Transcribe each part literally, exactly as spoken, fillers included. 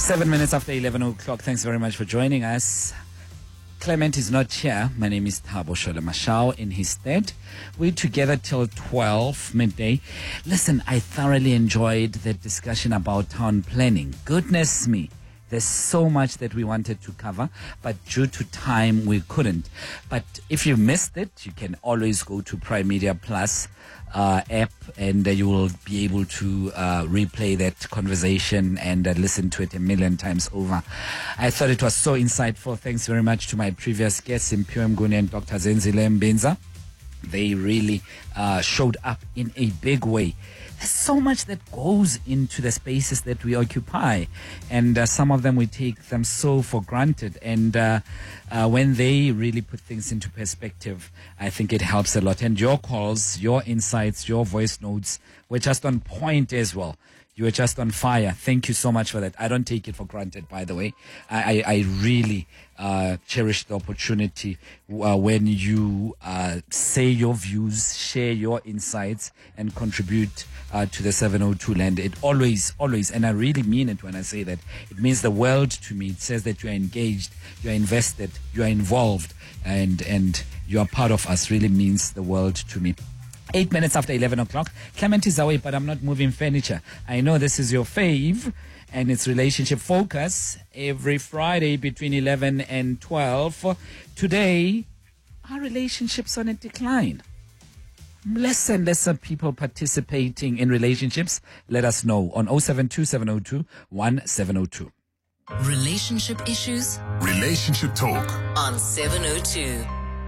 Seven minutes after eleven o'clock. Thanks very much for joining us. Clement is not here. My name is Thabo Shole Mashao. In his stead, we're together till twelve midday. Listen, I thoroughly enjoyed the discussion about town planning. Goodness me. There's so much that we wanted to cover, but due to time, we couldn't. But if you missed it, you can always go to Prime Media Plus uh, app, and uh, you will be able to uh, replay that conversation and uh, listen to it a million times over. I thought it was so insightful. Thanks very much to my previous guests, Impio Mguni and Doctor Zenzile Mbenza. They really uh, showed up in a big way. There's so much that goes into the spaces that we occupy, and uh, some of them we take them so for granted. And uh, uh, when they really put things into perspective, I think it helps a lot. And your calls, your insights, your voice notes were just on point as well. You were just on fire. Thank you so much for that. I don't take it for granted, by the way. I, I, I really uh, cherish the opportunity uh, when you uh, say your views, share your insights, and contribute uh, to the seven oh two land. It always, always, and I really mean it when I say that, it means the world to me. It says that you are engaged, you are invested, you are involved, and, and you are part of us. Really means the world to me. Eight minutes after eleven o'clock. Clement is away, but I'm not moving furniture. I know this is your fave, and it's Relationship Focus every Friday between eleven and twelve. Today, are relationships on a decline? Less and lesser people participating in relationships. Let us know on oh seven two, seven oh two, one seven oh two. Relationship issues. Relationship talk On seven oh two.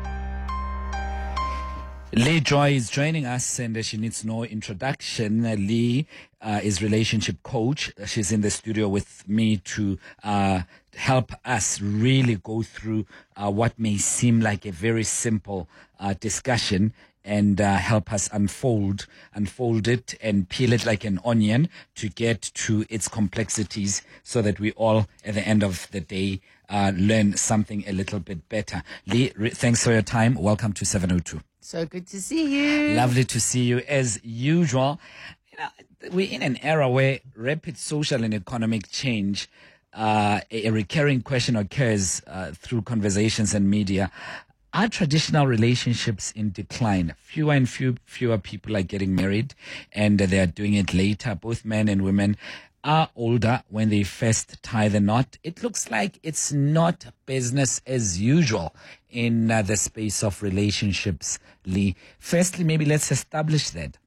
Lee Joy is joining us, and uh, she needs no introduction. Uh, Lee uh, is relationship coach. She's in the studio with me to uh, help us really go through uh, what may seem like a very simple uh, discussion, and uh, help us unfold, unfold it and peel it like an onion to get to its complexities, so that we all, at the end of the day, uh, learn something a little bit better. Lee, re- thanks for your time. Welcome to seven oh two. So good to see you. Lovely to see you as usual. You know, we're in an era where rapid social and economic change, uh, a, a recurring question occurs uh, through conversations and media. Are traditional relationships in decline? Fewer and few, fewer people are getting married, and they are doing it later. Both men and women are older when they first tie the knot. It looks like it's not business as usual in uh, the space of relationships, Lee. Firstly, maybe let's establish that.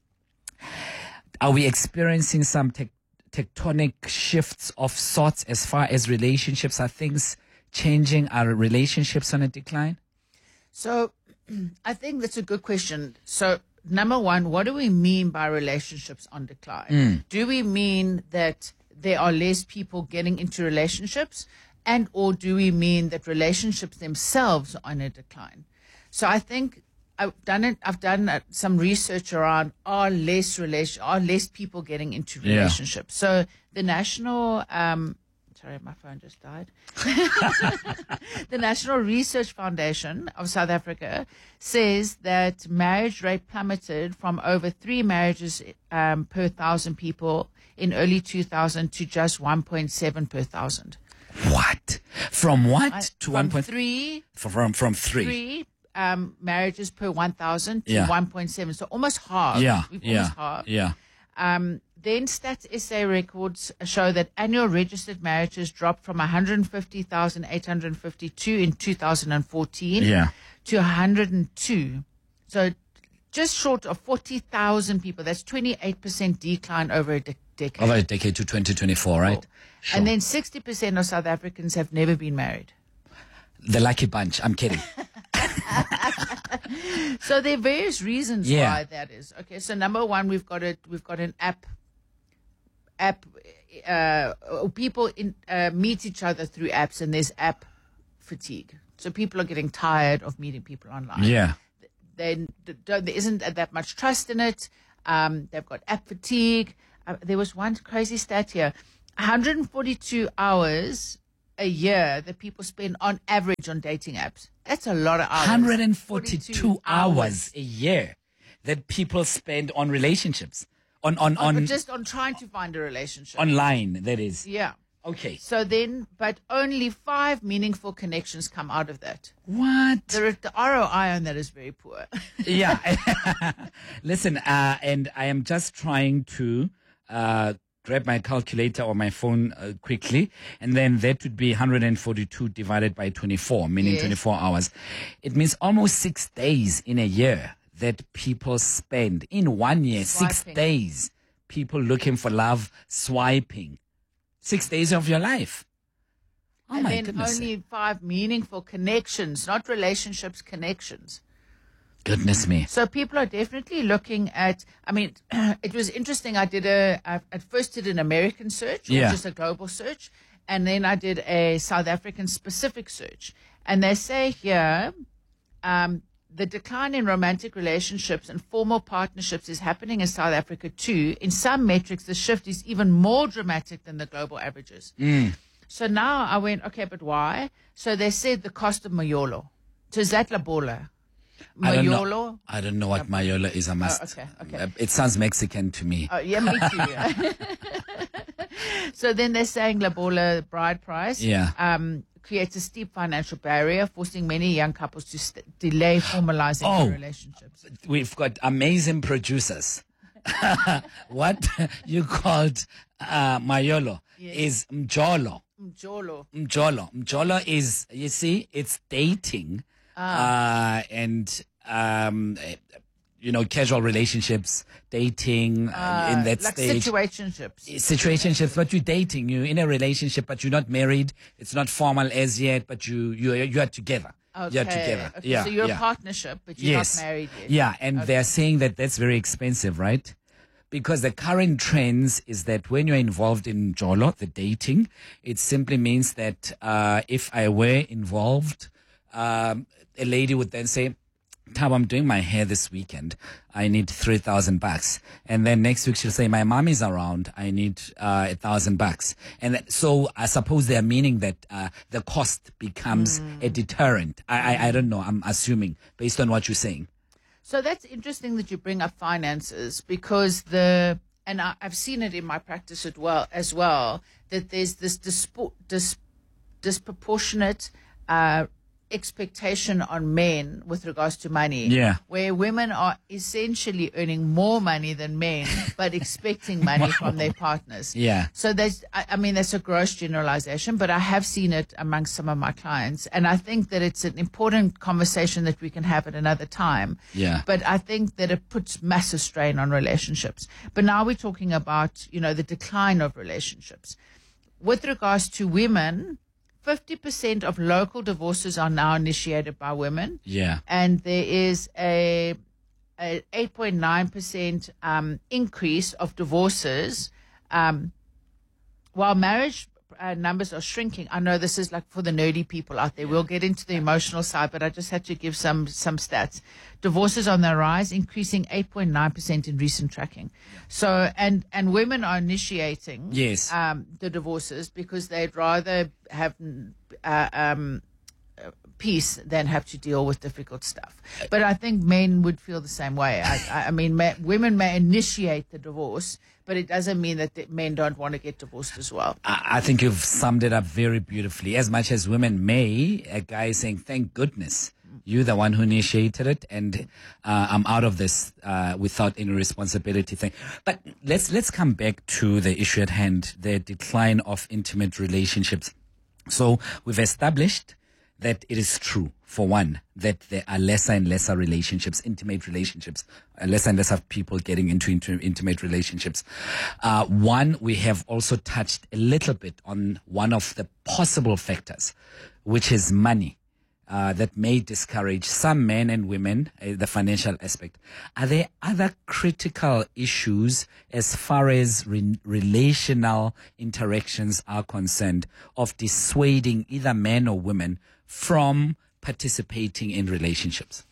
Are we experiencing some te- tectonic shifts of sorts as far as relationships? Are things changing? Are relationships on a decline? So I think that's a good question. So number one, what do we mean by relationships on decline? Mm. Do we mean that there are less people getting into relationships, and or do we mean that relationships themselves are on a decline? So I think I've done it. I've done uh, some research around are less relation are less people getting into Yeah. relationships. So the national um, sorry, my phone just died. The National Research Foundation of South Africa says that marriage rate plummeted from over three marriages um, per thousand people in early two thousand to just one point seven per thousand. What? From what I- to from one point three, from from three? three um, marriages per one thousand to Yeah. one point seven. So almost half. Yeah, We've yeah, almost halved. yeah. Um, then Stats S A records show that annual registered marriages dropped from one hundred fifty thousand eight hundred fifty-two in two thousand fourteen Yeah. to one hundred two. So just short of forty thousand people. That's twenty-eight percent decline over a de- decade. Over a decade to twenty twenty-four, right? Sure. And then sixty percent of South Africans have never been married. The lucky bunch. I'm kidding. So there are various reasons Yeah. why that is. Okay, so number one, we've got it. We've got an app. App. Uh, people in, uh, meet each other through apps, and there's app fatigue. So people are getting tired of meeting people online. Yeah. They, don't, there isn't that much trust in it. Um, they've got app fatigue. Uh, there was one crazy stat here: one hundred forty-two hours a year that people spend on average on dating apps. That's a lot of hours. one hundred forty-two forty-two hours a year that people spend on relationships. On on On, on just on trying to find a relationship. online, that is. Yeah. Okay. So then, but only five meaningful connections come out of that. What? The, the R O I on that is very poor. Yeah. Listen, uh, and I am just trying to uh, grab my calculator or my phone uh, quickly, and then that would be one hundred forty-two divided by twenty-four, meaning Yes. twenty-four hours. It means almost six days in a year that people spend in one year, six Swiping. days, people looking for love, swiping. Six days of your life. Oh and my then goodness. only five meaningful connections, not relationships, connections. Goodness me. So people are definitely looking at, I mean, it was interesting. I did a, I at first did an American search, or Yeah. just a global search, and then I did a South African specific search. And they say here, um, the decline in romantic relationships and formal partnerships is happening in South Africa too. In some metrics, the shift is even more dramatic than the global averages. So now I went, okay, but why? So they said the cost of Mayolo. So is that Labola? I don't Mayolo? know. I don't know what Mayola is. I must. okay, okay. Uh, It sounds Mexican to me. Oh, yeah, me too. So then they're saying Labola bride price Yeah. um, creates a steep financial barrier, forcing many young couples to st- delay formalizing Oh. their relationships. We've got amazing producers. What you called uh, Mayolo is Mjolo. Mjolo. Mjolo. Mjolo is, you see, it's dating uh, and, um, eh, you know, casual relationships, dating uh, in that Like stage. situationships. Situationships, but you're dating, you're in a relationship, but you're not married. It's not formal as yet, but you you you are together. You're together. Okay, Yeah, so you're yeah. a partnership, but you're Yes. not married yet. Yeah, and they're saying that that's very expensive, right? Because the current trends is that when you're involved in Jolo, the dating, it simply means that uh, if I were involved, um, a lady would then say, Tab, I'm doing my hair this weekend. I need three thousand bucks. And then next week she'll say, my mom is around. I need uh, a thousand bucks. And that, so I suppose they're meaning that uh, the cost becomes a deterrent. I, I I don't know. I'm assuming based on what you're saying. So that's interesting that you bring up finances, because the, and I, I've seen it in my practice as well, as well, that there's this dispo, dis, disproportionate uh, expectation on men with regards to money. Yeah. Where women are essentially earning more money than men, but expecting money from their partners. Yeah. So there's, I, I mean, that's a gross generalization, but I have seen it amongst some of my clients. And I think that it's an important conversation that we can have at another time. Yeah. But I think that it puts massive strain on relationships. But now we're talking about, you know, the decline of relationships. With regards to women, fifty percent of local divorces are now initiated by women. Yeah. And there is a, a eight point nine percent um, increase of divorces, um, while marriage uh, numbers are shrinking. I know this is like for the nerdy people out there. We'll get into the emotional side, but I just had to give some some stats. Divorces on the rise, increasing eight point nine percent in recent tracking. So, and and women are initiating Yes. um, the divorces because they'd rather have uh, um, peace than have to deal with difficult stuff. But I think men would feel the same way. I, I, I mean, ma- women may initiate the divorce, but it doesn't mean that the men don't want to get divorced as well. I I think you've summed it up very beautifully. As much as women may, a guy is saying, thank goodness you're the one who initiated it, and uh, I'm out of this uh, without any responsibility thing. But let's let's come back to the issue at hand, the decline of intimate relationships. So we've established that it is true, for one, that there are lesser and lesser relationships, intimate relationships, uh, lesser and lesser people getting into, into intimate relationships. Uh, one, we have also touched a little bit on one of the possible factors, which is money. Uh, that may discourage some men and women, uh, the financial aspect. Are there other critical issues as far as re- relational interactions are concerned of dissuading either men or women from participating in relationships?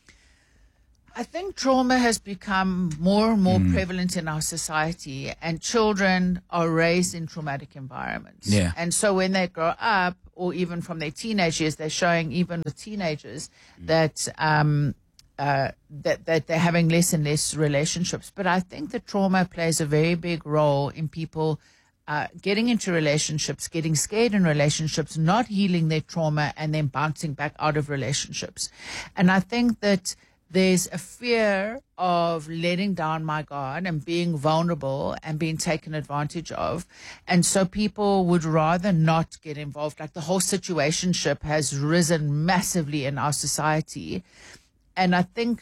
I think trauma has become more and more prevalent in our society, and children are raised in traumatic environments. Yeah. And so when they grow up, or even from their teenage years, they're showing, even with teenagers, that um, uh, that that they're having less and less relationships. But I think that trauma plays a very big role in people uh, getting into relationships, getting scared in relationships, not healing their trauma, and then bouncing back out of relationships. And I think that there's a fear of letting down my guard and being vulnerable and being taken advantage of. And so people would rather not get involved. Like the whole situationship has risen massively in our society. And I think,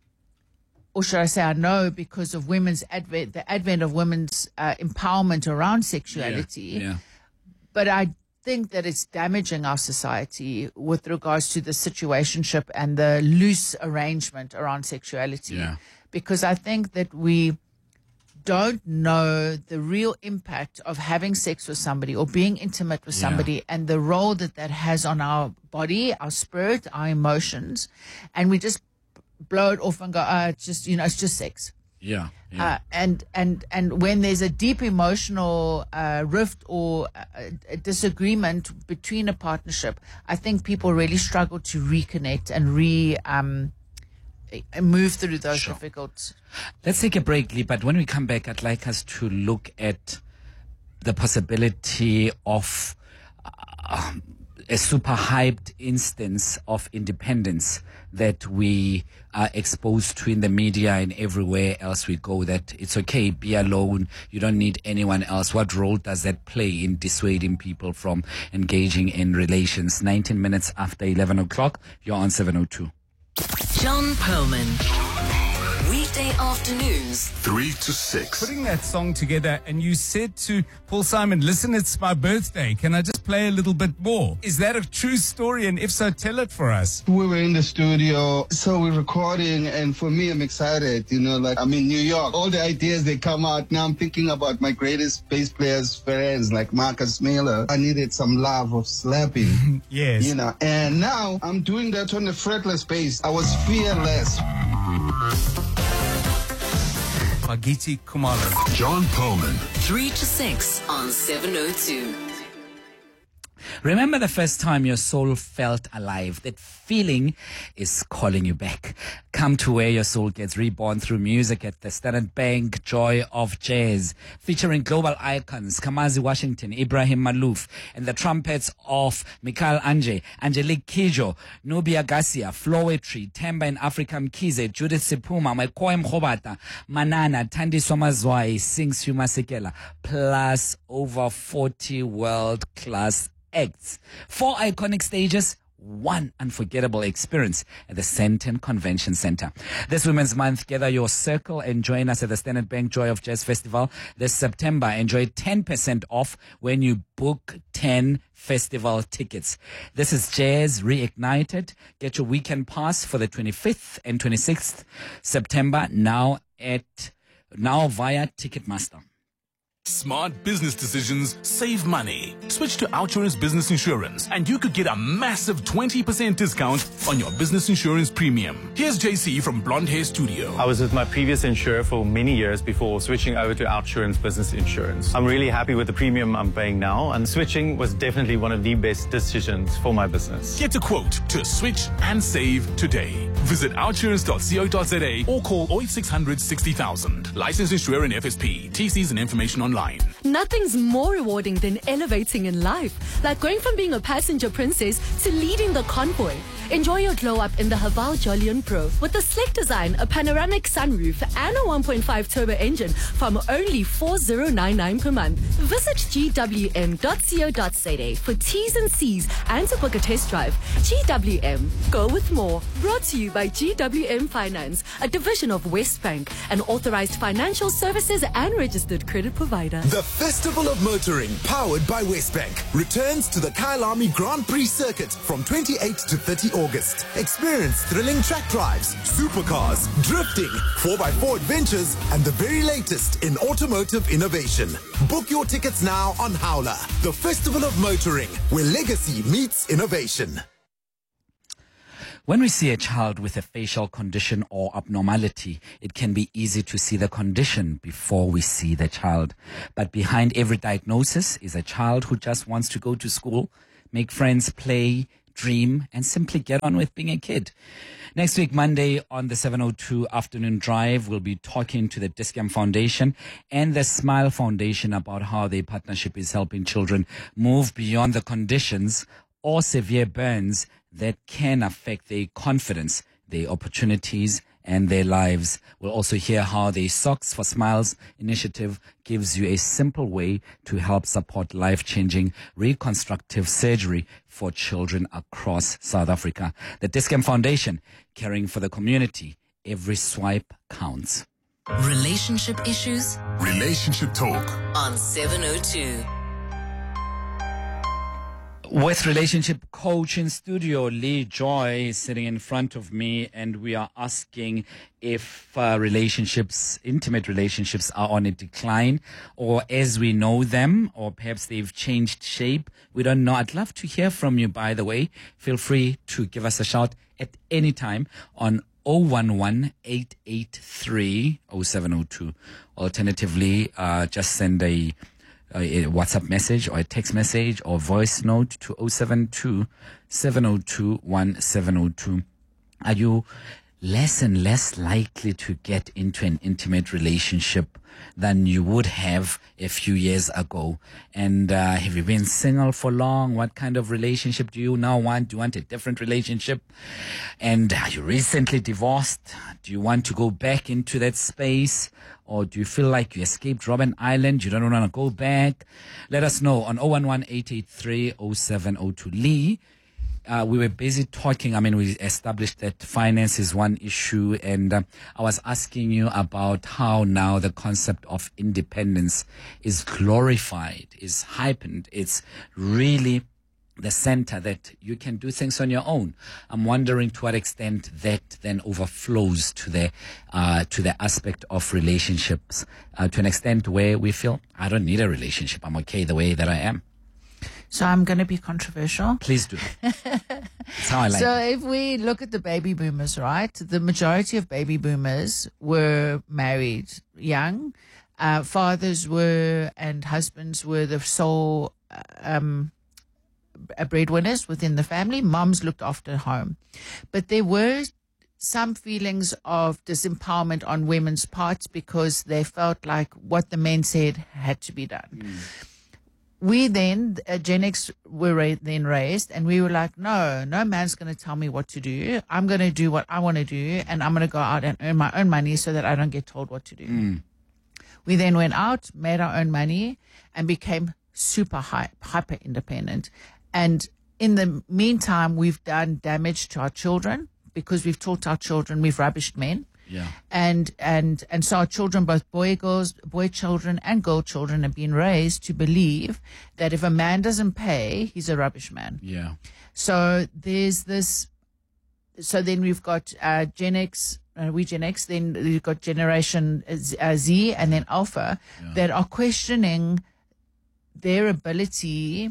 or should I say I know, because of women's advent, the advent of women's uh, empowerment around sexuality. Yeah, yeah. But I think that it's damaging our society with regards to the situationship and the loose arrangement around sexuality. Yeah. Because I think that we don't know the real impact of having sex with somebody or being intimate with Yeah. somebody and the role that that has on our body, our spirit, our emotions. And we just blow it off and go, oh, it's just, you know, it's just sex. Yeah. yeah. Uh, and and and when there's a deep emotional uh, rift or a, a disagreement between a partnership, I think people really struggle to reconnect and re um, move through those Sure. difficult. Let's take a break, Lee, but when we come back, I'd like us to look at the possibility of uh, a super hyped instance of independence that we are exposed to in the media and everywhere else we go, that it's okay, be alone, you don't need anyone else. What role does that play in dissuading people from engaging in relations? nineteen minutes after eleven o'clock, you're on seven oh two. John Perlman. Weekday afternoons. Three to six. Putting that song together, and you said to Paul Simon, listen, it's my birthday. Can I just play a little bit more? Is that a true story? And if so, tell it for us. We were in the studio, so we're recording, and for me, I'm excited. You know, like I'm in New York. All the ideas, they come out. Now I'm thinking about my greatest bass players, friends, like Marcus Miller. I needed some love of slapping, Yes. you know. And now I'm doing that on the fretless bass. I was fearless. Magiti Kumalo. John Perlman. three to six on seven oh two. Remember the first time your soul felt alive? That feeling is calling you back. Come to where your soul gets reborn through music at the Standard Bank Joy of Jazz, featuring global icons Kamazi Washington, Ibrahim Malouf, and the trumpets of Michael Anje, Angelique Kidjo, Nubia Garcia, Flowetry, Temba and Africa Mkize, Judith Sipuma, Maikoy Mkhobata, Manana, Tandi Somazwai, Sings Huma Sekela, plus over forty world-class acts. Four iconic stages, one unforgettable experience at the Sandton Convention Center. This Women's Month, gather your circle and join us at the Standard Bank Joy of Jazz Festival this September. Enjoy ten percent off when you book ten festival tickets. This is Jazz Reignited. Get your weekend pass for the twenty-fifth and twenty-sixth September now at now via Ticketmaster. Smart business decisions save money. Switch to Outsurance Business Insurance and you could get a massive twenty percent discount on your business insurance premium. Here's J C from Blonde Hair Studio. I was with my previous insurer for many years before switching over to Outsurance Business Insurance. I'm really happy with the premium I'm paying now, and switching was definitely one of the best decisions for my business. Get a quote to switch and save today. Visit outsurance dot co dot za or call oh eight six hundred sixty thousand. Licensed insurer and F S P. T Cs and information online. Nothing's more rewarding than elevating in life, like going from being a passenger princess to leading the convoy. Enjoy your glow up in the Haval Jolion Pro with a slick design, a panoramic sunroof, and a one point five turbo engine from only four thousand ninety-nine per month. Visit g w m dot co dot za for T's and C's and to book a test drive. G W M, go with more. Brought to you by G W M Finance, a division of Westbank, an authorized financial services and registered credit provider. The Festival of Motoring, powered by Westbank, returns to the Kyalami Grand Prix circuit from twenty-eighth to thirtieth August. Experience thrilling track drives, supercars, drifting, four by four adventures, and the very latest in automotive innovation. Book your tickets now on Howler, the Festival of Motoring, where legacy meets innovation. When we see a child with a facial condition or abnormality, it can be easy to see the condition before we see the child. But behind every diagnosis is a child who just wants to go to school, make friends, play, dream, and simply get on with being a kid. Next week, Monday, on the seven oh two Afternoon Drive, we'll be talking to the Dis-Chem Foundation and the Smile Foundation about how their partnership is helping children move beyond the conditions or severe burns that can affect their confidence, their opportunities, and their lives. We'll also hear how the Socks for Smiles initiative gives you a simple way to help support life-changing reconstructive surgery for children across South Africa. The Dis-Chem Foundation, caring for the community. Every swipe counts. Relationship issues Relationship Talk. on seven oh two. With relationship coach in studio, Lee Joy is sitting in front of me, and we are asking if uh, relationships, intimate relationships, are on a decline, or as we know them, or perhaps they've changed shape. We don't know. I'd love to hear from you, by the way. Feel free to give us a shout at any time on oh one one, eight eight three, oh seven oh two. Alternatively, uh, just send a a WhatsApp message or a text message or voice note to oh seven two, seven oh two, one seven oh two. Are you less and less likely to get into an intimate relationship than you would have a few years ago? And uh, have you been single for long? What kind of relationship do you now want? Do you want a different relationship? And are you recently divorced? Do you want to go back into that space? Or do you feel like you escaped Robben Island? You don't want to go back? Let us know on oh one one, eight eight three, oh seven oh two. Lee, uh, we were busy talking. I mean, we established that finance is one issue. And uh, I was asking you about how now the concept of independence is glorified, is heightened. It's really the center that you can do things on your own. I'm wondering to what extent that then overflows to the uh, to the aspect of relationships, uh, to an extent where we feel, I don't need a relationship. I'm okay the way that I am. So I'm going to be controversial. Please do. That's how I like So it. if we look at the baby boomers, right, the majority of baby boomers were married young. Uh, fathers were and husbands were the sole um, breadwinners within the family. Moms looked after home. But there were some feelings of disempowerment on women's parts because they felt like what the men said had to be done. Mm. We then, uh, Gen X, were ra- then raised, and we were like, no, no man's going to tell me what to do. I'm going to do what I want to do, and I'm going to go out and earn my own money so that I don't get told what to do. Mm. We then went out, made our own money, and became super high, hyper independent. And in the meantime, we've done damage to our children because we've taught our children we've rubbished men. Yeah. And, and, and so our children, both boy girls, boy children and girl children, have been raised to believe that if a man doesn't pay, he's a rubbish man. Yeah. So there's this, so then we've got, uh, Gen X, uh, we Gen X, then we've got Generation Z, uh, Z and then Alpha yeah. that are questioning their ability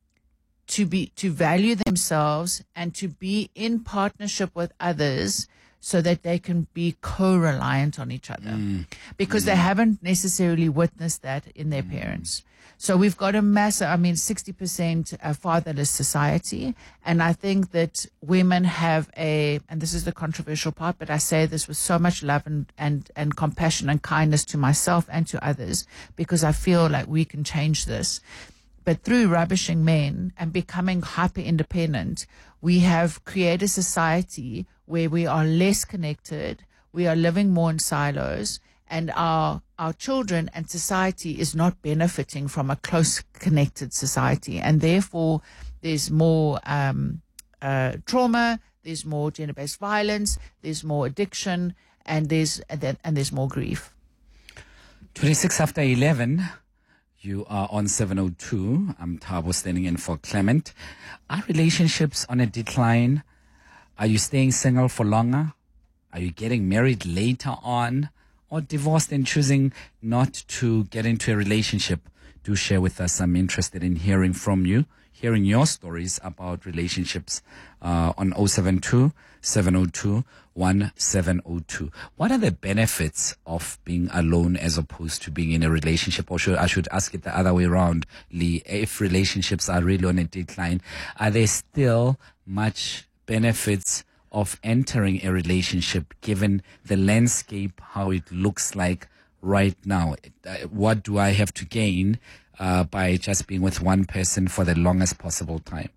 to be, to value themselves and to be in partnership with others so that they can be co-reliant on each other mm. because mm. they haven't necessarily witnessed that in their mm. parents. So we've got a massive, I mean, sixty percent a fatherless society. And I think that women have a, and this is the controversial part, but I say this with so much love and, and, and compassion and kindness to myself and to others, because I feel like we can change this. But through rubbishing men and becoming hyper independent, we have created a society where we are less connected, we are living more in silos, and our our children and society is not benefiting from a close connected society. And therefore, there's more um, uh, trauma, there's more gender-based violence, there's more addiction, and there's and, then, and there's more grief. twenty-six after eleven. You are on seven oh two. I'm Thabo standing in for Clement. Are relationships on a decline? Are you staying single for longer? Are you getting married later on? Or divorced and choosing not to get into a relationship? Do share with us. I'm interested in hearing from you, hearing your stories about relationships uh, on oh seven two, seven oh two, one seven oh two. What are the benefits of being alone as opposed to being in a relationship? Or should I should ask it the other way around, Lee? If relationships are really on a decline, are there still much benefits of entering a relationship given the landscape, how it looks like right now? Uh, what do I have to gain uh, by just being with one person for the longest possible time?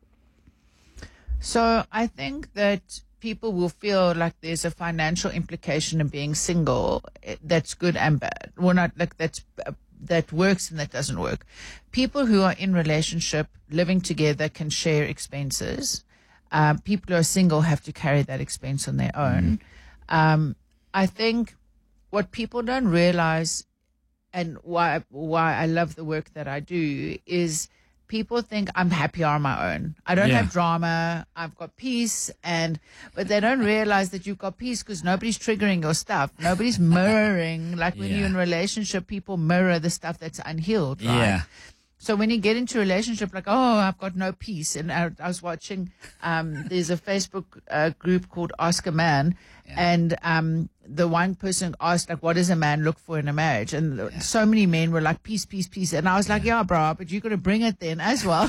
So I think that people will feel like there's a financial implication in being single. eh, That's good and bad. Well, not like that's uh, that works and that doesn't work. People who are in relationship, living together, can share expenses. Um, people who are single have to carry that expense on their own. Um, I think what people don't realize, and why why I love the work that I do, is people think I'm happier on my own. I don't Yeah. have drama. I've got peace, and but they don't realize that you've got peace because nobody's triggering your stuff. Nobody's mirroring. Like when Yeah. you're in a relationship, people mirror the stuff that's unhealed. Right? Yeah. So when you get into a relationship, like, oh, I've got no peace. And I, I was watching, um, there's a Facebook uh, group called Ask a Man. And um, the one person asked, like, what does a man look for in a marriage? And yeah. so many men were like, peace, peace, peace. And I was like, yeah, bro, but you got to bring it then as well.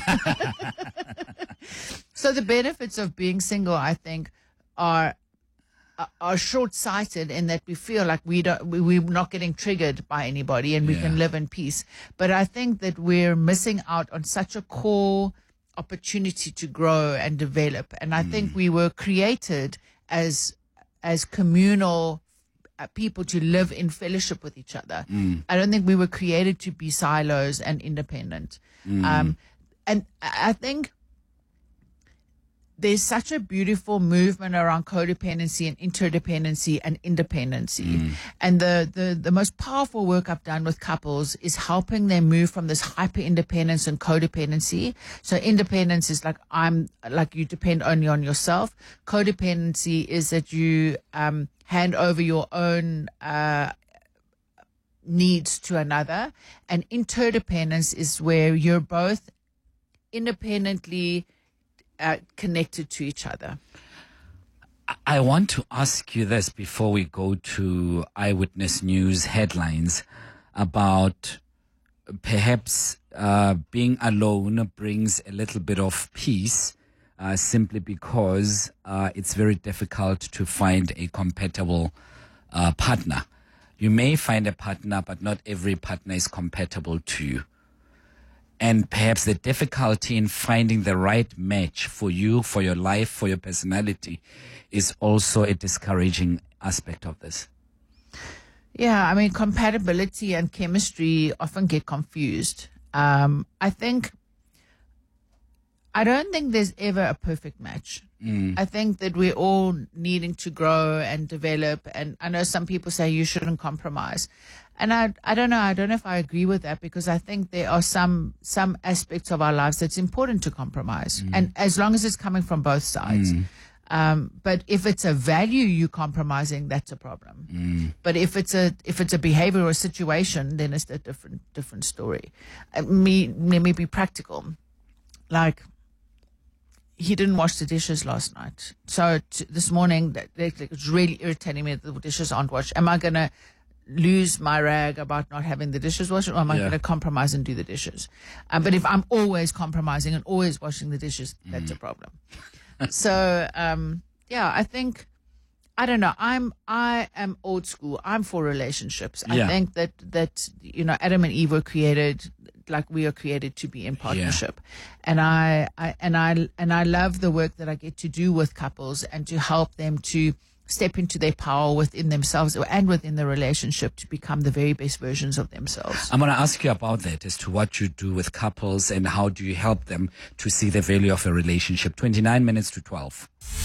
So the benefits of being single, I think, are are short-sighted in that we feel like we don't, we, we're not getting triggered by anybody and we Yeah. can live in peace. But I think that we're missing out on such a core opportunity to grow and develop. And I think we were created as as communal uh, people to live in fellowship with each other. I don't think we were created to be silos and independent. Um, and I I think there's such a beautiful movement around codependency and interdependency and independency. And the, the, the most powerful work I've done with couples is helping them move from this hyper independence and codependency. So independence is like, I'm like, you depend only on yourself. Codependency is that you, um, hand over your own, uh, needs to another. And interdependence is where you're both independently Uh, connected to each other. I want to ask you this before we go to Eyewitness News headlines about perhaps uh, being alone brings a little bit of peace uh, simply because uh, it's very difficult to find a compatible uh, partner. You may find a partner, but not every partner is compatible to you. And perhaps the difficulty in finding the right match for you, for your life, for your personality is also a discouraging aspect of this. Yeah, I mean, compatibility and chemistry often get confused. Um, I think, I don't think there's ever a perfect match. Mm. I think that we're all needing to grow and develop. And I know some people say you shouldn't compromise. And I, I don't know, I don't know if I agree with that, because I think there are some, some aspects of our lives that's important to compromise. Mm. And as long as it's coming from both sides. Mm. Um, but if it's a value you compromising, that's a problem. Mm. But if it's a, if it's a behavior or situation, then it's a different, different story. Uh, me, let me be practical. Like, he didn't wash the dishes last night. So t- this morning, that, that, it was really irritating me that the dishes aren't washed. Am I going to lose my rag about not having the dishes washed, or am I Yeah. going to compromise and do the dishes? Um, but if I'm always compromising and always washing the dishes, that's a problem. So, um, yeah, I think, I don't know, I'm, I am old school. I'm for relationships. I Yeah. think that, that, you know, Adam and Eve were created like we are created to be in partnership. And I, I, and I, and I love the work that I get to do with couples and to help them to step into their power within themselves and within the relationship to become the very best versions of themselves. I'm going to ask you about that, as to what you do with couples and how do you help them to see the value of a relationship. twenty-nine minutes to twelve.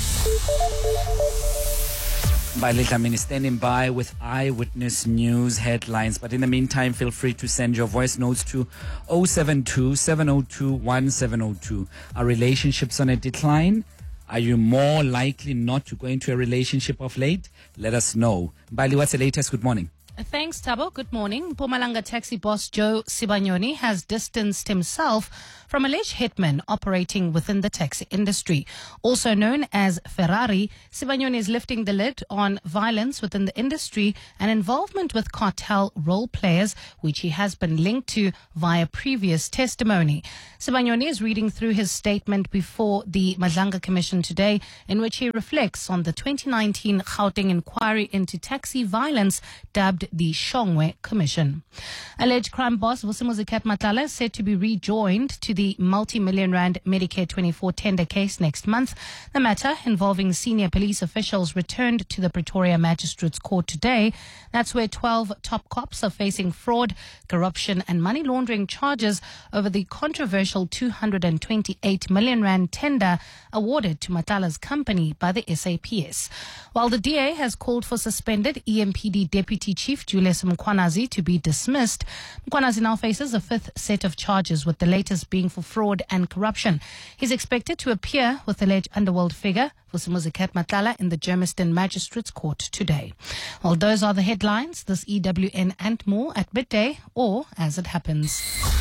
By Litlamini standing by with Eyewitness News headlines. But in the meantime, feel free to send your voice notes to oh seven two, seven oh two, one seven oh two. Are relationships on a decline? Are you more likely not to go into a relationship of late? Let us know. Bali, what's the latest? Good morning. Thanks, Tabo. Good morning. Mpumalanga taxi boss Joe Sibanyoni has distanced himself from alleged hitmen operating within the taxi industry. Also known as Ferrari, Sibanyoni is lifting the lid on violence within the industry and involvement with cartel role players, which he has been linked to via previous testimony. Sibanyoni is reading through his statement before the Madlanga Commission today, in which he reflects on the twenty nineteen Gauteng inquiry into taxi violence, dubbed the Shongwe Commission. Alleged crime boss Vusimuzi Matala is said to be rejoined to the multi-million rand Medicare twenty-four tender case next month. The matter, involving senior police officials, returned to the Pretoria Magistrates Court today. That's where twelve top cops are facing fraud, corruption and money laundering charges over the controversial two hundred twenty-eight million rand tender awarded to Matala's company by the S A P S. While the D A has called for suspended E M P D Deputy Chief Julius Mkwanazi to be dismissed, Mkwanazi now faces a fifth set of charges, with the latest being for fraud and corruption. He's expected to appear with alleged underworld figure Vusimuzi Matala in the Germiston Magistrates Court today. Well, those are the headlines. This E W N and more at midday, or as it happens.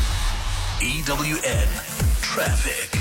E W N Traffic.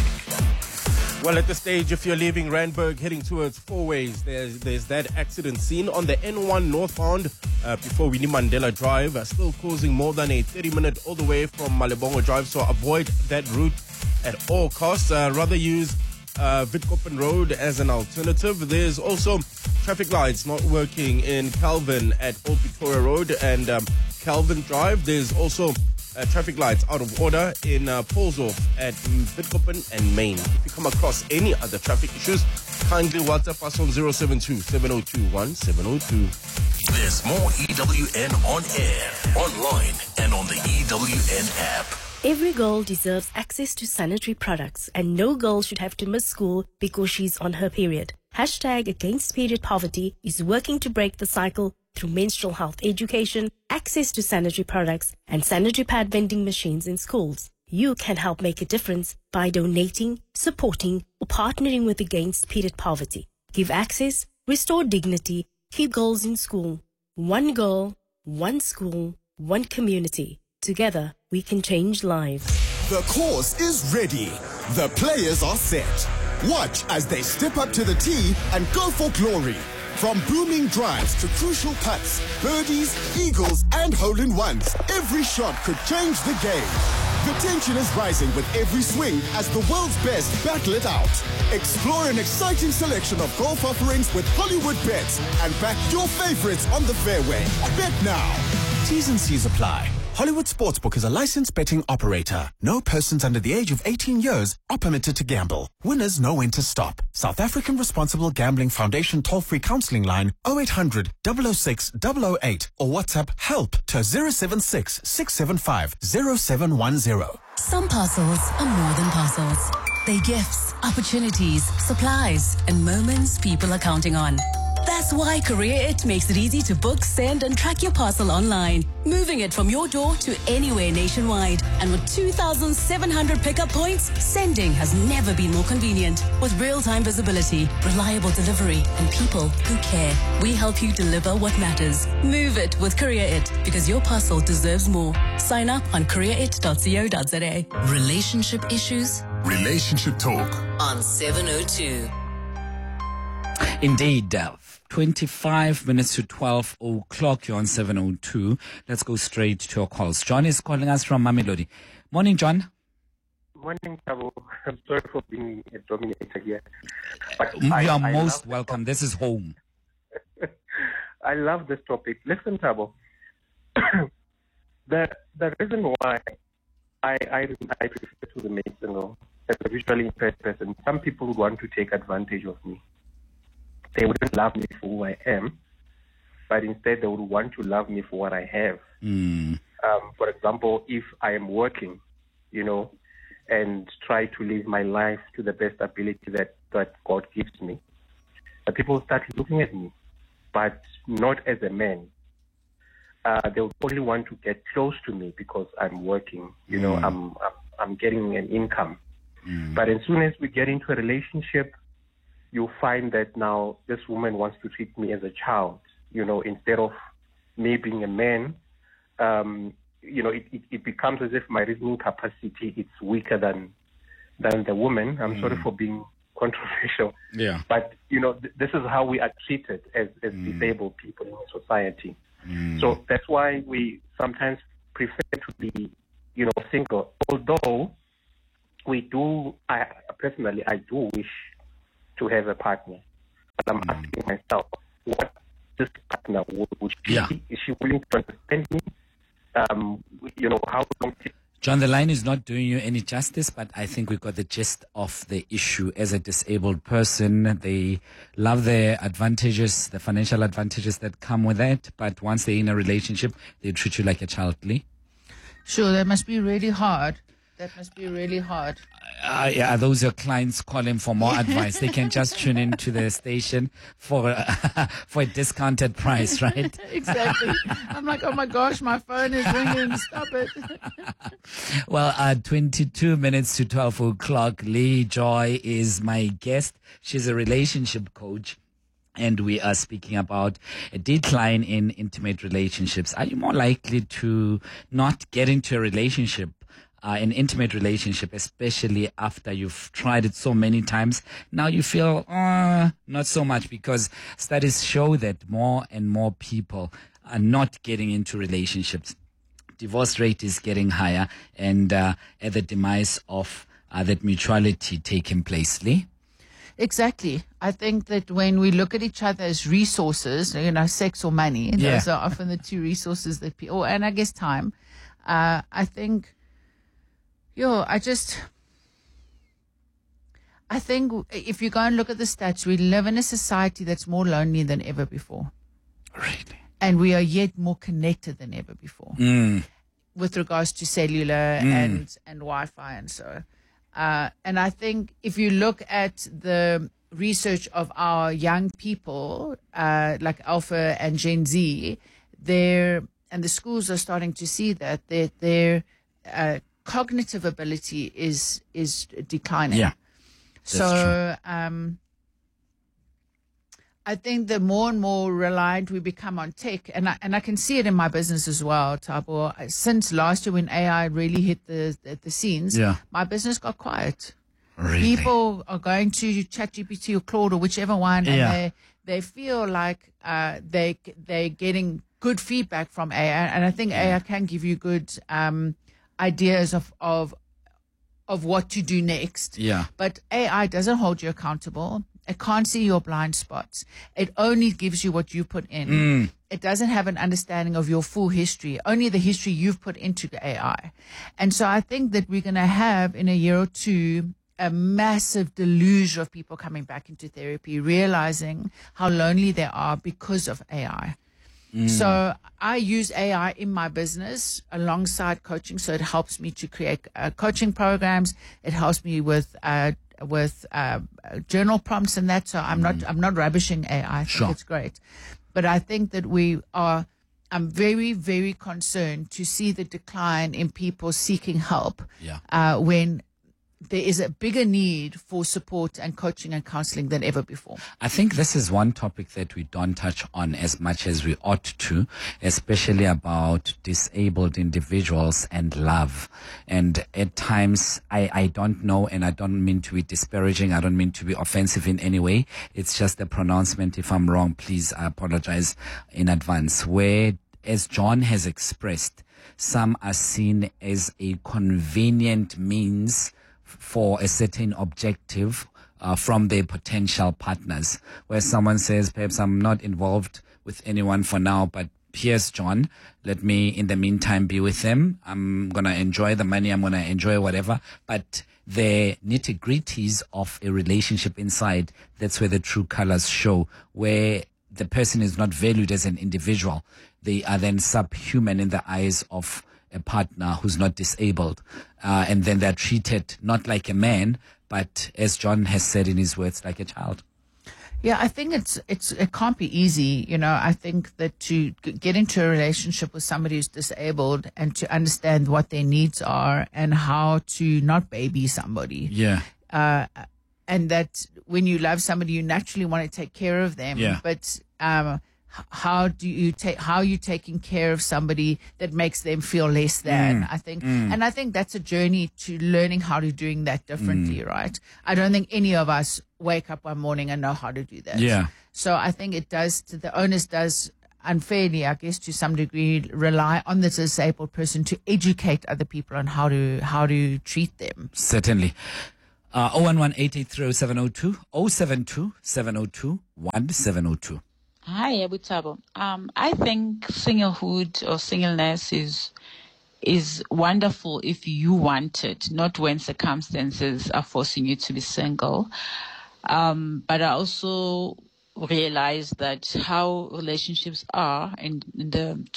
Well, at this stage, if you're leaving Randburg heading towards Four Ways, there's, there's that accident scene on the N one northbound uh, before Winnie Mandela Drive, uh, still causing more than a thirty minute all the way from Malebongo Drive, so avoid that route at all costs. Uh, rather use uh, Witkoppen Road as an alternative. There's also traffic lights not working in Calvin at Old Victoria Road and um, Calvin Drive. There's also Uh, traffic lights out of order in uh, Polshof at Witkoppen and Main. If you come across any other traffic issues, kindly WhatsApp us on zero seven two, seven zero two, one seven zero two. There's more E W N on air, online, and on the E W N app. Every girl deserves access to sanitary products, and no girl should have to miss school because she's on her period. Hashtag Against Period Poverty is working to break the cycle through menstrual health education, access to sanitary products, and sanitary pad vending machines in schools. You can help make a difference by donating, supporting, or partnering with Against Period Poverty. Give access, restore dignity, keep girls in school. One girl, one school, one community. Together, we can change lives. The course is ready. The players are set. Watch as they step up to the tee and go for glory. From booming drives to crucial putts, birdies, eagles, and hole-in-ones, every shot could change the game. The tension is rising with every swing as the world's best battle it out. Explore an exciting selection of golf offerings with Hollywood Bets and back your favorites on the fairway. Bet now. T's and C's apply. Hollywood Sportsbook is a licensed betting operator. No persons under the age of eighteen years are permitted to gamble. Winners know when to stop. South African Responsible Gambling Foundation toll-free counseling line oh eight hundred, double oh six, double oh eight or WhatsApp help to zero seven six, six seven five, zero seven one zero. Some parcels are more than parcels. They're gifts, opportunities, supplies, and moments people are counting on. That's why Career It makes it easy to book, send, and track your parcel online, moving it from your door to anywhere nationwide. And with two thousand seven hundred pickup points, sending has never been more convenient. With real-time visibility, reliable delivery, and people who care, we help you deliver what matters. Move it with Career It, because your parcel deserves more. Sign up on career it dot co dot za. Relationship issues? Relationship Talk on seven oh two. Indeed. Uh, twenty-five minutes to twelve o'clock. You're on seven oh two. Let's go straight to your calls. John is calling us from Mamelodi. Morning, John. Morning, Tabo. I'm sorry for being a dominator here. But You I, are I most love welcome. This is home. I love this topic. Listen, Tabo. the the reason why I I, I prefer to the Mason as a visually impaired person, some people would want to take advantage of me. They wouldn't love me for who I am, but instead they would want to love me for what I have. Mm. Um, for example, if I am working, you know, and try to live my life to the best ability that, that God gives me, uh, people start looking at me, but not as a man. Uh, they would only want to get close to me because I'm working, you know, Mm. I'm, I'm, I'm getting an income. Mm. But as soon as we get into a relationship, you'll find that now this woman wants to treat me as a child, you know, instead of me being a man, um, you know, it, it, it becomes as if my reasoning capacity is weaker than than the woman. I'm Mm. sorry for being controversial. Yeah. But, you know, th- this is how we are treated as, as disabled people in society. Mm. So that's why we sometimes prefer to be, you know, single. Although we do, I personally, I do wish to have a partner. But I'm asking myself, what this partner would, would she Yeah. be? Is she willing to understand me? Um, you know, how long? John, the line is not doing you any justice, but I think we got the gist of the issue. As a disabled person, they love the advantages, the financial advantages that come with that. But once they're in a relationship, they treat you like a child, Lee. Sure, that must be really hard. That must be really hard. Uh, yeah, are those your clients calling for more advice? They can just tune into the station for uh, for a discounted price, right? Exactly. I'm like, oh my gosh, my phone is ringing. Stop it. Well, uh, twenty-two minutes to twelve o'clock. Lee Joy is my guest. She's a relationship coach. And we are speaking about a decline in intimate relationships. Are you more likely to not get into a relationship, uh, an intimate relationship, especially after you've tried it so many times? Now you feel, uh, not so much, because studies show that more and more people are not getting into relationships. Divorce rate is getting higher, and uh, at the demise of uh, that mutuality taking place. Lee? Exactly. I think that when we look at each other as resources, you know, sex or money, Yeah. those are often the two resources that people, and I guess time. Uh, I think, yo, I just, I think if you go and look at the stats, we live in a society that's more lonely than ever before. Really? And we are yet more connected than ever before Mm. with regards to cellular Mm. and, and Wi-Fi and so. Uh, and I think if you look at the research of our young people, uh, like Alpha and Gen Z, they're, and the schools are starting to see that their, their uh, cognitive ability is is declining. Yeah, that's So um, I think the more and more reliant we become on tech, and I, and I can see it in my business as well, Tabo. Since last year when A I really hit the the, the scenes, Yeah. my business got quiet. Really? People are going to ChatGPT or Claude or whichever one, and Yeah. they they feel like uh, they they're getting good feedback from A I, and I think A I can give you good um, ideas of of of what to do next. Yeah. But A I doesn't hold you accountable. It can't see your blind spots. It only gives you what you put in. Mm. It doesn't have an understanding of your full history, only the history you've put into the A I. And so I think that we're going to have in a year or two a massive deluge of people coming back into therapy, realizing how lonely they are because of A I. Mm. So I use A I in my business alongside coaching. So it helps me to create uh, coaching programs. It helps me with uh, with uh, journal prompts and that. So I'm not I'm not rubbishing A I. I think Sure. it's great, but I think that we are. I'm very very concerned to see the decline in people seeking help. Yeah. Uh, when there is a bigger need for support and coaching and counseling than ever before. I think this is one topic that we don't touch on as much as we ought to, especially about disabled individuals and love. And at times, I, I don't know, and I don't mean to be disparaging. I don't mean to be offensive in any way. It's just a pronouncement. If I'm wrong, please, I apologize in advance. Where, as John has expressed, some are seen as a convenient means for a certain objective uh, from their potential partners, where someone says, perhaps I'm not involved with anyone for now, but here's John, let me in the meantime be with them. I'm going to enjoy the money, I'm going to enjoy whatever, but the nitty gritties of a relationship inside, that's where the true colors show, where the person is not valued as an individual. They are then subhuman in the eyes of a partner who's not disabled. Uh, and then they're treated not like a man, but as John has said in his words, like a child. Yeah, I think it's it's it can't be easy. You know, I think that to g- get into a relationship with somebody who's disabled and to understand what their needs are and how to not baby somebody. Yeah. Uh, and that when you love somebody, you naturally want to take care of them. Yeah. But um, how do you take, how are you taking care of somebody that makes them feel less than? Mm. I think, Mm. and I think that's a journey to learning how to doing that differently, Mm. right? I don't think any of us wake up one morning and know how to do that. Yeah. So I think it does, the onus does unfairly, I guess, to some degree, rely on the disabled person to educate other people on how to, how to treat them. Certainly. Uh, oh one one, eight eight three, oh seven oh two, oh seven two, seven oh two, one seven oh two. Hi, Abutabo. Um, I think singlehood or singleness is is wonderful if you want it, not when circumstances are forcing you to be single. Um, but I also realize that how relationships are in, in the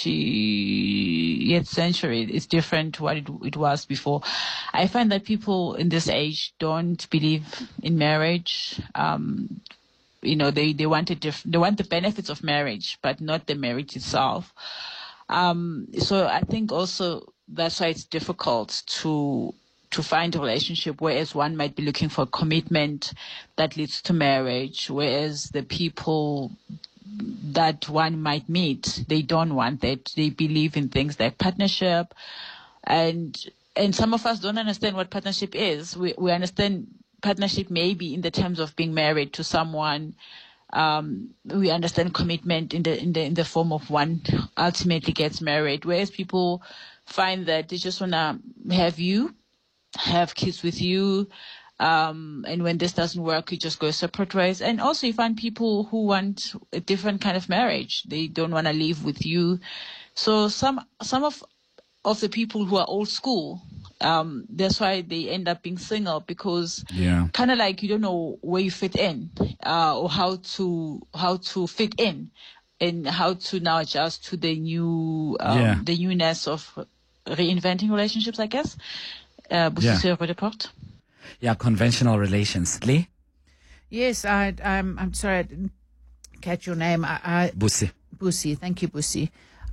twentieth century is different to what it, it was before. I find that people in this age don't believe in marriage. Um, you know, they, they want a diff- they want the benefits of marriage, but not the marriage itself. Um, so I think also that's why it's difficult to to find a relationship, whereas one might be looking for commitment that leads to marriage, whereas the people that one might meet, they don't want that. They believe in things like partnership, and and some of us don't understand what partnership is. We we understand partnership maybe in the terms of being married to someone. Um, we understand commitment in the in the in the form of one ultimately gets married, whereas people find that they just wanna have you, have kids with you, um, and when this doesn't work, you just go separate ways. And also, you find people who want a different kind of marriage; they don't want to live with you. So some some of of the people who are old school, um, that's why they end up being single, because Yeah. kind of like you don't know where you fit in, uh, or how to how to fit in, and how to now adjust to the new um, Yeah. the newness of reinventing relationships, I guess. Uh, Yeah. report. Yeah, conventional relations. Lee? Yes, I, I'm, I'm sorry I didn't catch your name. I, I, Busi. Busi, thank you, Busi.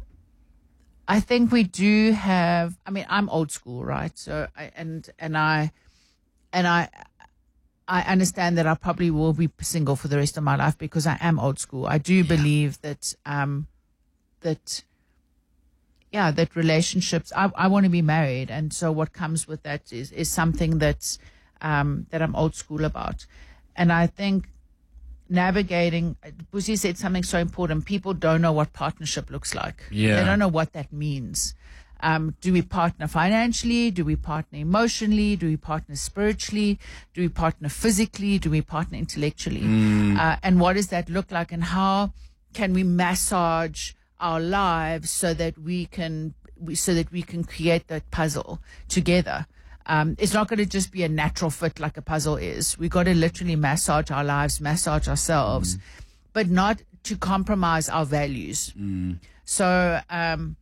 I think we do have, I mean, I'm old school, right? So, I, and, and I, and I, I understand that I probably will be single for the rest of my life because I am old school. I do believe that, um, that, yeah, that relationships, I, I want to be married. And so what comes with that is, is something that's, um, that I'm old school about. And I think navigating, Busi said something so important. People don't know what partnership looks like. Yeah. They don't know what that means. Um, do we partner financially? Do we partner emotionally? Do we partner spiritually? Do we partner physically? Do we partner intellectually? Mm. Uh, and what does that look like? And how can we massage our lives so that we can, we, so that we can create that puzzle together? Um, it's not going to just be a natural fit like a puzzle is. We got to literally massage our lives, massage ourselves, mm. but not to compromise our values. Mm. So, um,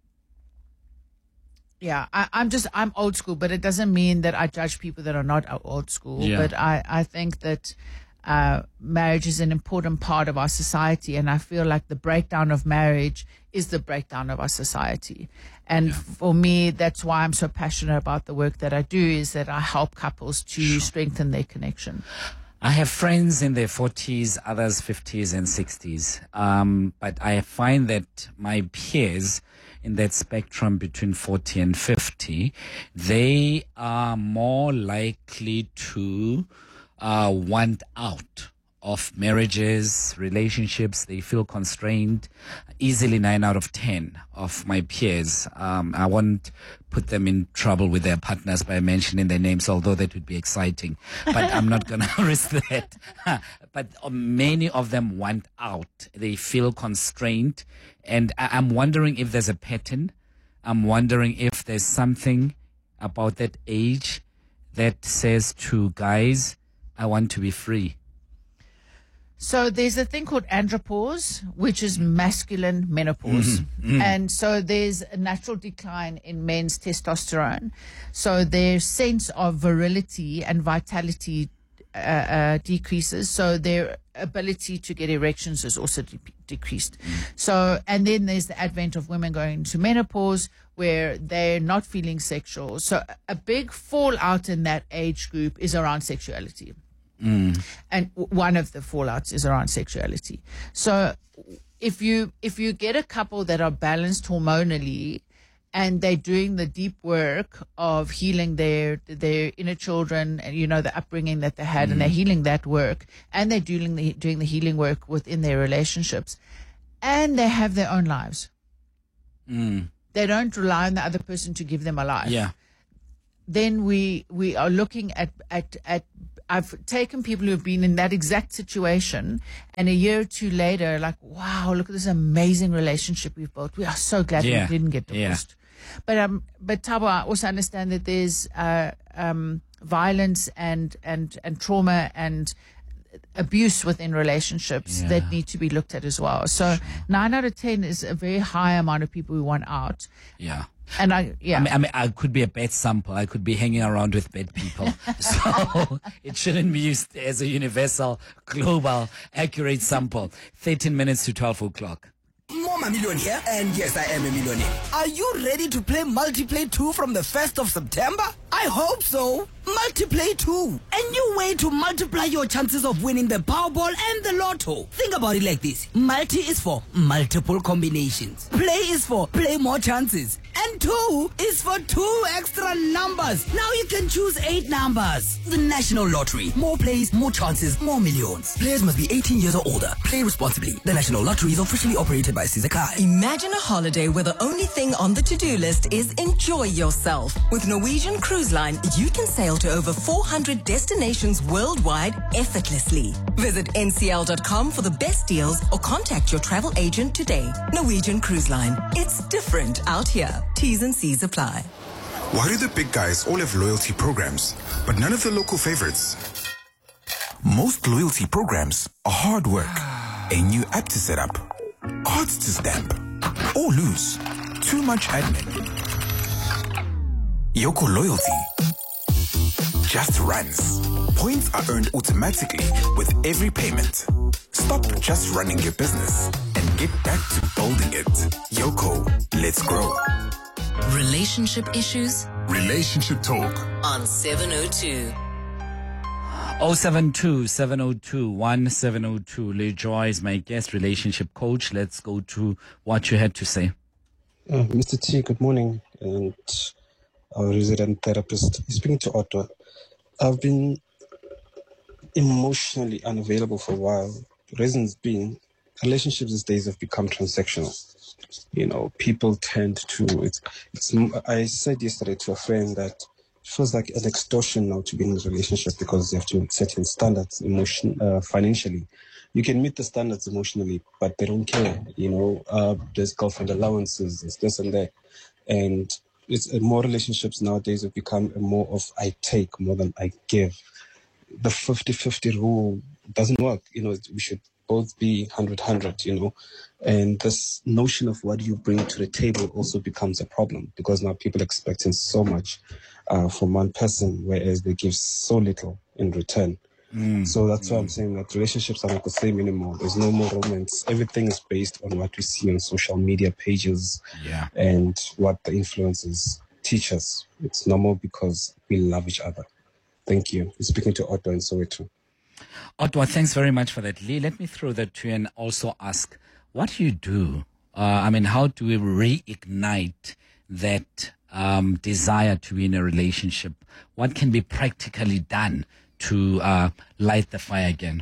yeah, I, I'm just, I'm old school, but it doesn't mean that I judge people that are not old school. Yeah. But I, I think that uh, marriage is an important part of our society. And I feel like the breakdown of marriage is the breakdown of our society. And yeah. for me, that's why I'm so passionate about the work that I do, is that I help couples to sure. strengthen their connection. I have friends in their forties, others fifties and sixties. Um, but I find that my peers in that spectrum between forty and fifty, they are more likely to uh, want out of marriages, relationships. They feel constrained. Easily nine out of ten of my peers. Um, I won't put them in trouble with their partners by mentioning their names, although that would be exciting. But I'm not going to risk that. But many of them want out. They feel constrained. And I- I'm wondering if there's a pattern. I'm wondering if there's something about that age that says to guys, I want to be free. So there's a thing called andropause, which is masculine menopause. Mm-hmm. Mm. And so there's a natural decline in men's testosterone. So their sense of virility and vitality uh, uh, decreases. So their ability to get erections is also de- decreased. Mm. So, and then there's the advent of women going into menopause where they're not feeling sexual. So a big fallout in that age group is around sexuality. Mm. And w- one of the fallouts is around sexuality. So if you if you get a couple that are balanced hormonally, and they're doing the deep work of healing their their inner children and, you know, the upbringing that they had, Mm. and they're healing that work, and they're doing the doing the healing work within their relationships, and they have their own lives. Mm. They don't rely on the other person to give them a life. Yeah. Then we we are looking at at at. I've taken people who have been in that exact situation, and a year or two later, like, wow, look at this amazing relationship we've built. We are so glad Yeah. we didn't get Yeah. divorced. But um, but Thabo, I also understand that there's uh, um, violence and and and trauma and abuse within relationships Yeah. that need to be looked at as well. So nine out of ten is a very high amount of people who want out. Yeah. And I, yeah. I mean, I mean, I could be a bad sample. I could be hanging around with bad people. So it shouldn't be used as a universal, global, accurate sample. thirteen minutes to twelve o'clock. Mama Million here, and yes, I am a millionaire. Are you ready to play Multiplay two from the first of September? I hope so. Multiplay two, a new way to multiply your chances of winning the Powerball and the Lotto. Think about it like this. Multi is for multiple combinations. Play is for play more chances. And two is for two extra numbers. Now you can choose eight numbers. The National Lottery. More plays, more chances, more millions. Players must be eighteen years or older. Play responsibly. The National Lottery is officially operated by Sizakai. Imagine a holiday where the only thing on the to-do list is enjoy yourself. With Norwegian Cruise Line, you can sail to over four hundred destinations worldwide effortlessly. Visit N C L dot com for the best deals or contact your travel agent today. Norwegian Cruise Line. It's different out here. T's and C's apply. Why do the big guys all have loyalty programs, but none of the local favorites? Most loyalty programs are hard work. A new app to set up, cards to stamp, or lose. Too much admin. Yoko Loyalty just runs. Points are earned automatically with every payment. Stop just running your business and get back to building it. Yoko, let's grow. Relationship issues Relationship talk. on seven oh two. oh seven two, seven oh two, one seven oh two. Lee Joy is my guest, relationship coach. Let's go to what you had to say. Uh, Mister T, good morning, and our resident therapist. Speaking to Otto, I've been emotionally unavailable for a while. Reasons being, relationships these days have become transactional. You know, people tend to, it's, it's, I said yesterday to a friend that it feels like an extortion now to be in a relationship because you have to meet certain standards emotion, uh, financially. You can meet the standards emotionally, but they don't care. You know, uh, there's girlfriend allowances, there's this and that. And it's uh, more relationships nowadays have become more of I take more than I give. The fifty-fifty rule doesn't work. You know, we should both be one hundred one hundred, you know. And this notion of what you bring to the table also becomes a problem because now people are expecting so much uh, from one person, whereas they give so little in return. Mm. So that's why I'm saying that relationships are not the same anymore. There's no more romance. Everything is based on what we see on social media pages Yeah. and what the influencers teach us. It's normal because we love each other. Thank you. You're speaking to Otto in Soweto. Otto, thanks very much for that. Lee, let me throw that to you and also ask, what do you do? Uh, I mean, how do we reignite that um, desire to be in a relationship? What can be practically done to uh, light the fire again?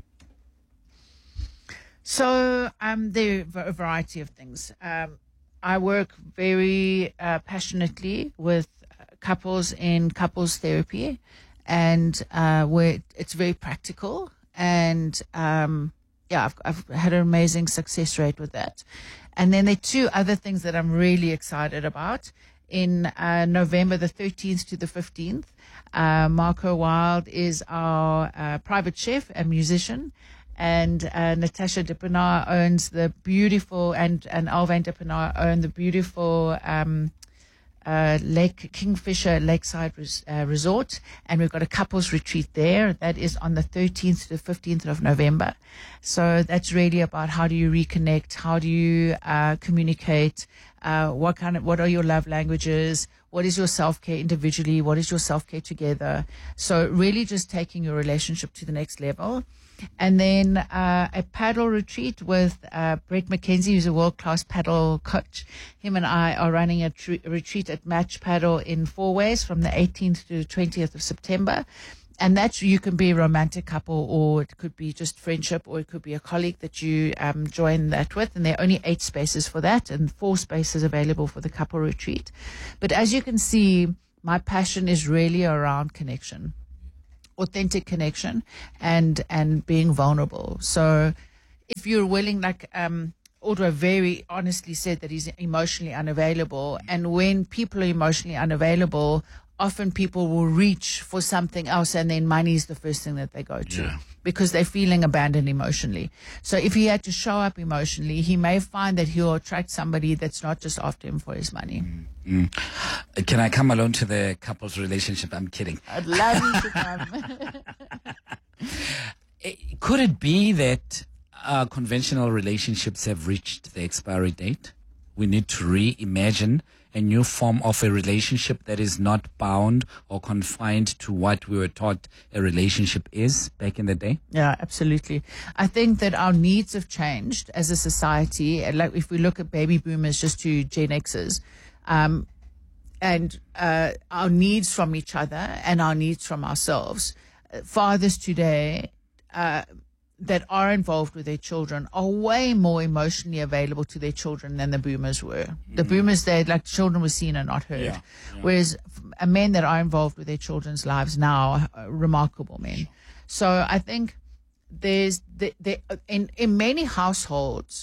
So um, there are a variety of things. Um, I work very uh, passionately with couples in couples therapy, and uh, where it's very practical. And um, yeah, I've, I've had an amazing success rate with that. And then there are two other things that I'm really excited about. In uh, November the thirteenth to the fifteenth, uh, Marco Wild is our uh, private chef and musician. And uh, Natasha Dippenaar owns the beautiful, and, and Alvain Dippenaar own the beautiful um, uh, Lake Kingfisher Lakeside res, uh, Resort. And we've got a couples retreat there. That is on the thirteenth to the fifteenth of November. So that's really about how do you reconnect, how do you uh, communicate, Uh, what kind of, what are your love languages? What is your self-care individually? What is your self-care together? So really just taking your relationship to the next level. And then uh, a paddle retreat with uh, Brett McKenzie, who's a world-class paddle coach. Him and I are running a tr- retreat at Match Paddle in Four Ways from the eighteenth to the twentieth of September. And that's, you can be a romantic couple, or it could be just friendship, or it could be a colleague that you um, join that with. And there are only eight spaces for that and four spaces available for the couple retreat. But as you can see, my passion is really around connection. Authentic connection and and being vulnerable. So if you're willing, like um Audra very honestly said that he's emotionally unavailable, and when people are emotionally unavailable, often people will reach for something else, and then money is the first thing that they go to, yeah, because they're feeling abandoned emotionally. So if he had to show up emotionally, he may find that he'll attract somebody that's not just after him for his money. Mm. Can I come along to the couple's relationship? I'm kidding. I'd love you to come. Could it be that uh, conventional relationships have reached the expiry date? We need to reimagine a new form of a relationship that is not bound or confined to what we were taught a relationship is back in the day? Yeah, absolutely. I think that our needs have changed as a society. And like if we look at baby boomers just to Gen Xers, um, and uh, our needs from each other and our needs from ourselves, uh, fathers today uh, that are involved with their children are way more emotionally available to their children than the boomers were. Mm-hmm. The boomers, they like children were seen and not heard. Yeah, yeah. Whereas f- men that are involved with their children's lives now are remarkable men. So I think there's the, the, in, in many households,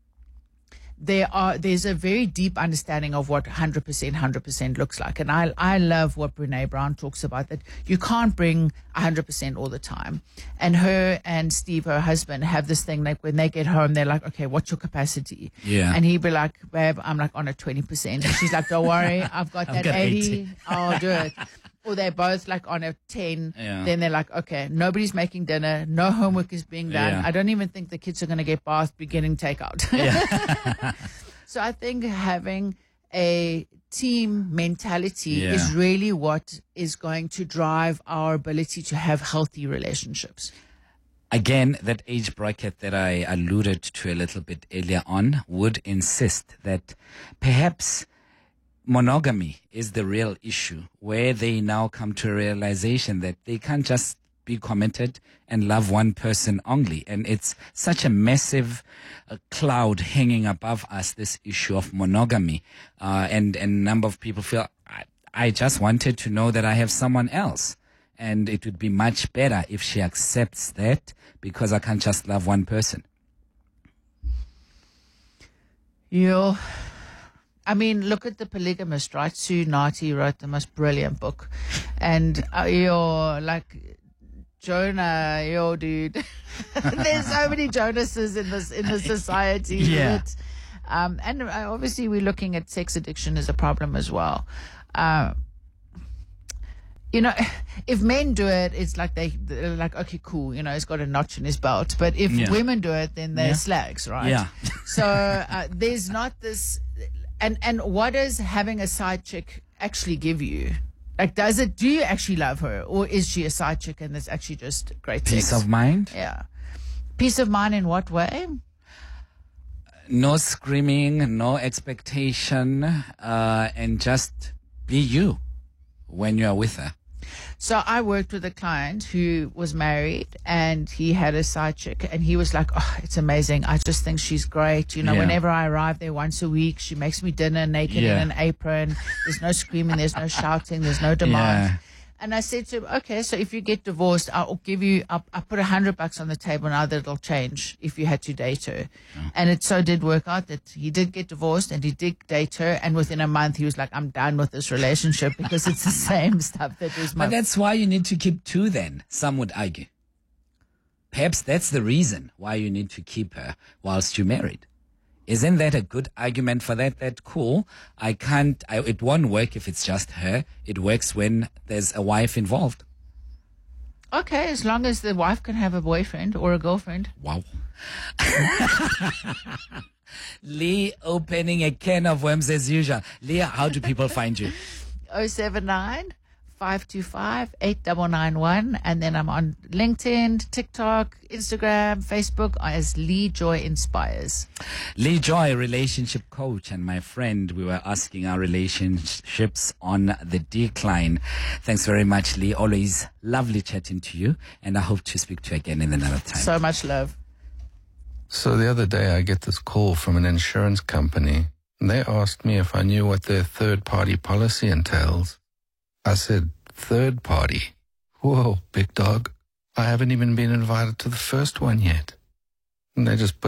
there are there's a very deep understanding of what one hundred percent, one hundred percent looks like. And I I love what Brene Brown talks about, that you can't bring one hundred percent all the time. And her and Steve, her husband, have this thing, like when they get home, they're like, okay, what's your capacity? Yeah. And he'd be like, babe, I'm like on a twenty percent. And she's like, don't worry, I've got I've that got eighty. eighty. I'll do it. Or they're both like on a ten. Yeah. Then they're like, okay, nobody's making dinner. No homework is being done. Yeah. I don't even think the kids are going to get bathed, be getting takeout. Yeah. So I think having a team mentality Yeah. is really what is going to drive our ability to have healthy relationships. Again, that age bracket that I alluded to a little bit earlier on would insist that perhaps monogamy is the real issue, where they now come to a realization that they can't just be committed and love one person only. And it's such a massive uh, cloud hanging above us, this issue of monogamy. Uh, and, and a number of people feel, I, I just wanted to know that I have someone else. And it would be much better if she accepts that, because I can't just love one person. You, I mean, look at the polygamist, right? Sue Nati wrote the most brilliant book. And uh, you're like, Jonah, yo, dude. There's so many Jonases in this in the society. Yeah. That, um, and uh, obviously, we're looking at sex addiction as a problem as well. Uh, you know, if men do it, it's like they, they're like, okay, cool. You know, he's got a notch in his belt. But if Yeah. women do it, then they're Yeah. slags, right? Yeah. So uh, there's not this. And and what does having a side chick actually give you? Like, does it, do you actually love her? Or is she a side chick and it's actually just great Peace sex? of mind? Yeah. Peace of mind in what way? No screaming, no expectation, uh, and just be you when you are with her. So I worked with a client who was married and he had a side chick, and he was like, oh, it's amazing. I just think she's great. You know, Yeah. whenever I arrive there once a week, she makes me dinner naked Yeah. in an apron. There's no screaming. There's no shouting. There's no demand. Yeah. And I said to him, okay, so if you get divorced, I'll give you, I'll, I'll put a hundred bucks on the table now that it'll change if you had to date her. And it so did work out that he did get divorced and he did date her. And within a month, he was like, I'm done with this relationship because it's the same stuff that was my. But that's why you need to keep two then, some would argue. Perhaps that's the reason why you need to keep her whilst you're married. Isn't that a good argument for that? That cool. I can't, I, it won't work if it's just her. It works when there's a wife involved. Okay, as long as the wife can have a boyfriend or a girlfriend. Wow. Lee opening a can of worms as usual. Leah, how do people find you? oh seven nine, five two five, eight nine nine one. And then I'm on LinkedIn, TikTok, Instagram, Facebook as Lee Joy Inspires. Lee Joy, relationship coach, and my friend. We were asking our relationships on the decline. Thanks very much, Lee. Always lovely chatting to you, and I hope to speak to you again in another time. So much love. So the other day I get this call from an insurance company, and they asked me if I knew what their third-party policy entails. I said, third party? Whoa, big dog. I haven't even been invited to the first one yet. And they just put